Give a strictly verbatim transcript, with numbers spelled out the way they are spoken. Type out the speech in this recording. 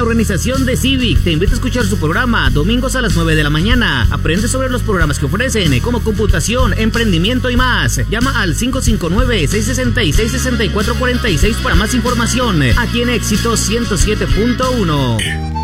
organización de Civic te invita a escuchar su programa domingos a las nueve de la mañana. Aprende sobre los programas que ofrecen, como computación, emprendimiento y más. Llama al cinco cinco nueve, seis seis seis, seis cuatro cuatro seis para más información. Aquí en Éxito ciento siete punto uno.